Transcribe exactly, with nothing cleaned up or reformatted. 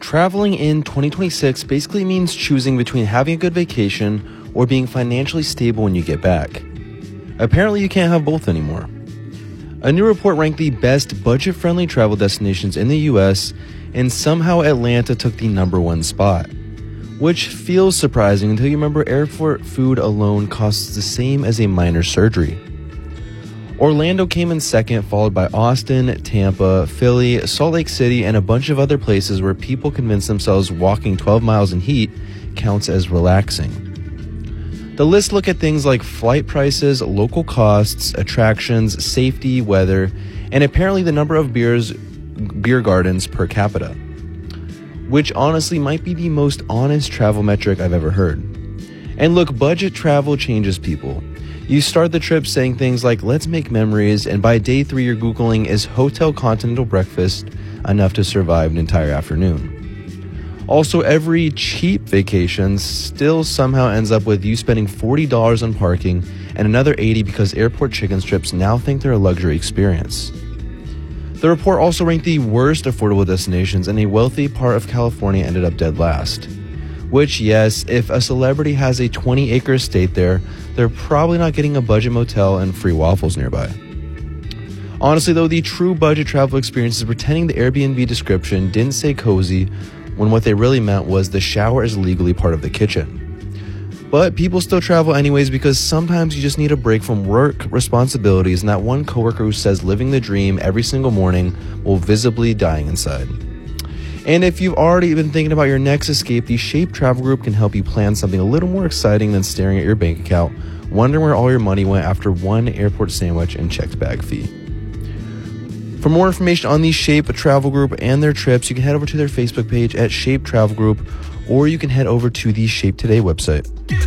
Traveling in twenty twenty-six basically means choosing between having a good vacation or being financially stable when you get back. Apparently, you can't have both anymore. A new report ranked the best budget-friendly travel destinations in the U S, and somehow Atlanta took the number one spot, which feels surprising until you remember airport food alone costs the same as a minor surgery. Orlando came in second, followed by Austin, Tampa, Philly, Salt Lake City, and a bunch of other places where people convince themselves walking twelve miles in heat counts as relaxing. The list look at things like flight prices, local costs, attractions, safety, weather, and apparently the number of beers, beer gardens per capita, which honestly might be the most honest travel metric I've ever heard. And look, budget travel changes people. You start the trip saying things like, let's make memories, and by day three you're Googling, is Hotel Continental breakfast enough to survive an entire afternoon? Also, every cheap vacation still somehow ends up with you spending forty dollars on parking and another eighty dollars because airport chicken strips now think they're a luxury experience. The report also ranked the worst affordable destinations, and a wealthy part of California ended up dead last. Which, yes, if a celebrity has a twenty acre estate there, they're probably not getting a budget motel and free waffles nearby. Honestly though, the true budget travel experience is pretending the Airbnb description didn't say cozy when what they really meant was the shower is legally part of the kitchen. But people still travel anyways because sometimes you just need a break from work responsibilities and that one coworker who says living the dream every single morning while visibly dying inside. And if you've already been thinking about your next escape, the Shape Travel Group can help you plan something a little more exciting than staring at your bank account, wondering where all your money went after one airport sandwich and checked bag fee. For more information on the Shape Travel Group and their trips, you can head over to their Facebook page at Shape Travel Group, or you can head over to the Shape Today website.